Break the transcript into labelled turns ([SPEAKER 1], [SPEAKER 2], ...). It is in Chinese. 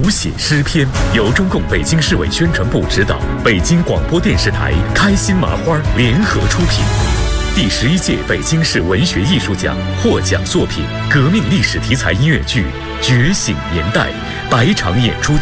[SPEAKER 1] 谱写诗篇，由中共北京市委宣传部指导，北京广播电视台开心麻花联合出品。第11届北京市文学艺术奖获奖作品，革命历史题材音乐剧《觉醒年代》，百场演出